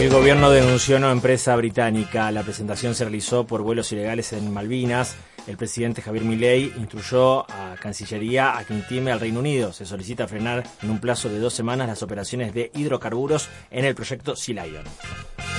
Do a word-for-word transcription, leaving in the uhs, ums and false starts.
El gobierno denunció a una empresa británica. La presentación se realizó por vuelos ilegales en Malvinas. El presidente Javier Milei instruyó a Cancillería a que intime al Reino Unido. Se solicita frenar en un plazo de dos semanas las operaciones de hidrocarburos en el proyecto Sea Lion.